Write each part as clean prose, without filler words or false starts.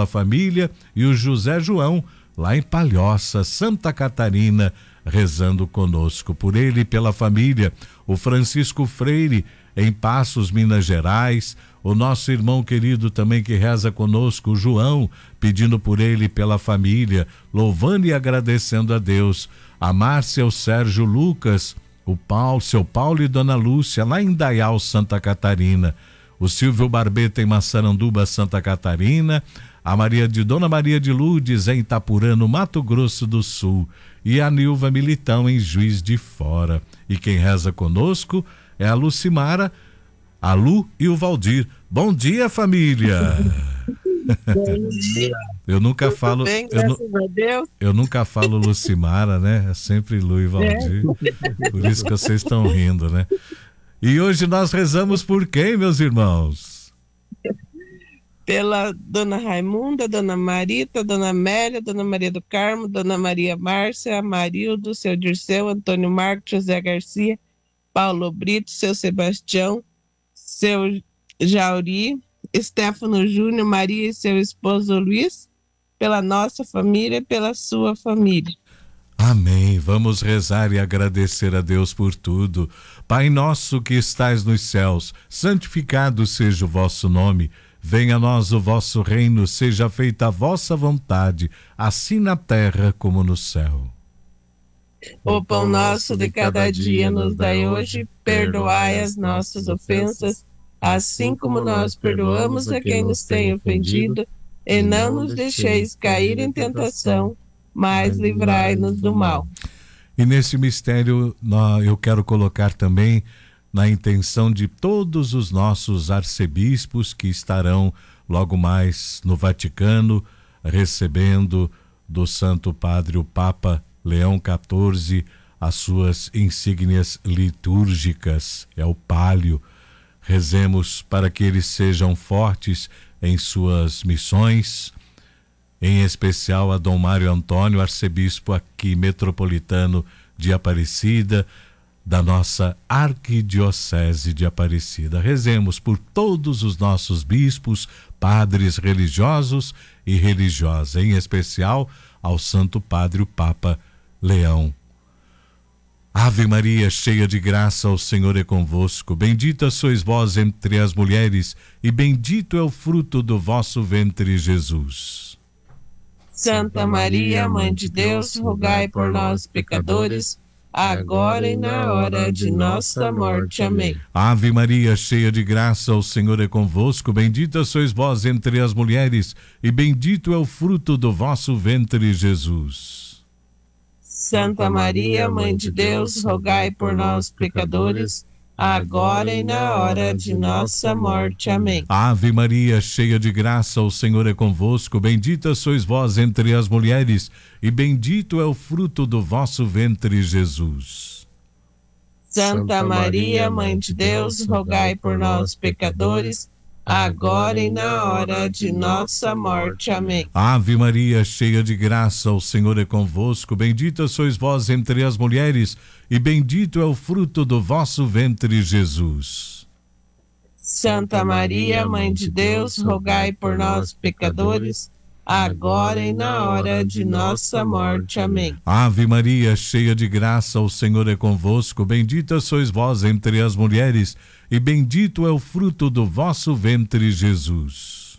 pela família, e o José João, lá em Palhoça, Santa Catarina, rezando conosco. Por ele e pela família, o Francisco Freire, em Passos, Minas Gerais, o nosso irmão querido também que reza conosco, o João, pedindo por ele e pela família, louvando e agradecendo a Deus. A Márcia, o Sérgio Lucas, o Paulo, seu Paulo e Dona Lúcia, lá em Dayal, Santa Catarina. O Silvio Barbeta em Massaranduba, Santa Catarina. A Dona Maria de Lourdes em Itapurã, no Mato Grosso do Sul. E a Nilva Militão em Juiz de Fora. E quem reza conosco é a Lucimara, a Lu e o Valdir. Bom dia, família! Bom dia. Eu nunca Tudo falo. bem, graças a Deus. Eu nunca falo Lucimara, né? É sempre Lu e Valdir. Por isso que vocês estão rindo, né? E hoje nós rezamos por quem, meus irmãos? Pela Dona Raimunda, Dona Marita, Dona Amélia, Dona Maria do Carmo, Dona Maria Márcia, Amarildo, seu Dirceu, Antônio Marcos, José Garcia, Paulo Brito, seu Sebastião, seu Jauri, Stefano Júnior, Maria e seu esposo Luiz, pela nossa família e pela sua família. Amém. Vamos rezar e agradecer a Deus por tudo. Pai nosso que estais nos céus, santificado seja o vosso nome. Venha a nós o vosso reino, seja feita a vossa vontade, assim na terra como no céu. O pão nosso de cada dia nos dai hoje, perdoai as nossas ofensas, assim como nós perdoamos a quem nos tem ofendido, e não nos deixeis cair em tentação, mas livrai-nos do mal. E nesse mistério eu quero colocar também na intenção de todos os nossos arcebispos que estarão logo mais no Vaticano, recebendo do Santo Padre o Papa Leão XIV as suas insígnias litúrgicas, é o pálio. Rezemos para que eles sejam fortes em suas missões, em especial a Dom Mário Antônio, arcebispo aqui metropolitano de Aparecida, da nossa arquidiocese de Aparecida. Rezemos por todos os nossos bispos, padres religiosos e religiosas, em especial ao Santo Padre o Papa Leão. Ave Maria, cheia de graça, o Senhor é convosco. Bendita sois vós entre as mulheres, e bendito é o fruto do vosso ventre, Jesus. Santa Maria, Mãe de Deus, rogai por nós, pecadores, agora e na hora de nossa morte. Amém. Ave Maria, cheia de graça, o Senhor é convosco. Bendita sois vós entre as mulheres, e bendito é o fruto do vosso ventre, Jesus. Santa Maria, Mãe de Deus, rogai por nós, pecadores, agora e na hora de nossa morte. Amém. Ave Maria, cheia de graça, o Senhor é convosco. Bendita sois vós entre as mulheres, e bendito é o fruto do vosso ventre, Jesus. Santa Maria, Mãe de Deus, rogai por nós, pecadores, agora e na hora de nossa morte. Amém. Ave Maria, cheia de graça, o Senhor é convosco. Bendita sois vós entre as mulheres, e bendito é o fruto do vosso ventre, Jesus. Santa Maria, Mãe de Deus, rogai por nós, pecadores, agora e na hora de nossa morte. Amém. Ave Maria, cheia de graça, o Senhor é convosco. Bendita sois vós entre as mulheres, e bendito é o fruto do vosso ventre, Jesus.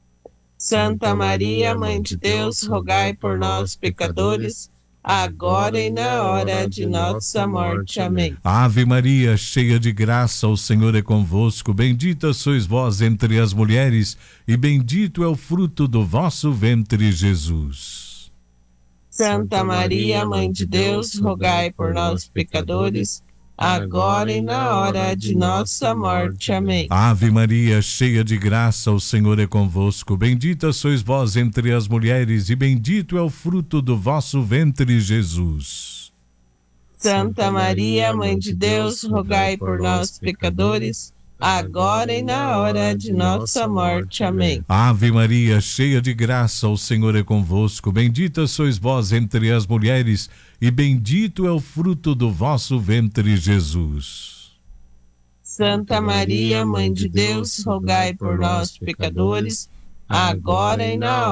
Santa Maria, Mãe de Deus, rogai por nós, pecadores, agora e na hora de nossa morte. Amém. Ave Maria, cheia de graça, o Senhor é convosco. Bendita sois vós entre as mulheres, e bendito é o fruto do vosso ventre, Jesus. Santa Maria, Mãe de Deus, rogai por nós, pecadores, agora e na hora de nossa morte. Amém. Ave Maria, cheia de graça, o Senhor é convosco. Bendita sois vós entre as mulheres, e bendito é o fruto do vosso ventre, Jesus. Santa Maria, Mãe de Deus, rogai por nós, pecadores, agora e na hora de nossa morte. Amém. Ave Maria, cheia de graça, o Senhor é convosco. Bendita sois vós entre as mulheres, e bendito é o fruto do vosso ventre, Jesus. Santa Maria, Mãe de Deus, rogai por nós, pecadores, agora e na